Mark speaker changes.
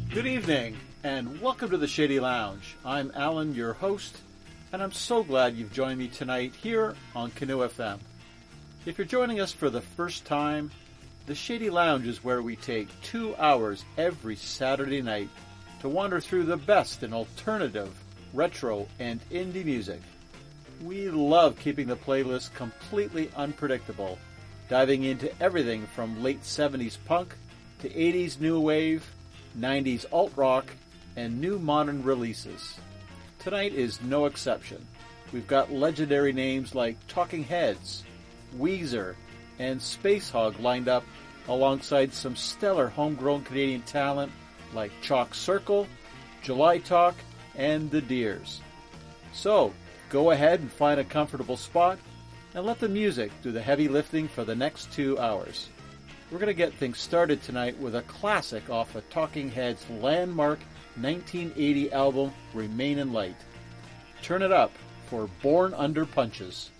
Speaker 1: Good evening, and welcome to the Shady Lounge. I'm Alan, your host, and I'm so glad you've joined me tonight here on Canoe FM. If you're joining us for the first time, the Shady Lounge is where we take 2 hours every Saturday night to wander through the best in alternative, retro, and indie music. We love keeping the playlist completely unpredictable, diving into everything from late 70s punk to 80s new wave, 90s alt-rock, and new modern releases. Tonight is no exception. We've got legendary names like Talking Heads, Weezer, and Spacehog lined up alongside some stellar homegrown Canadian talent like Chalk Circle, July Talk, and The Deers. So, go ahead and find a comfortable spot and let the music do the heavy lifting for the next 2 hours. We're going to get things started tonight with a classic off of Talking Heads' landmark 1980 album, Remain in Light. Turn it up for Born Under Punches.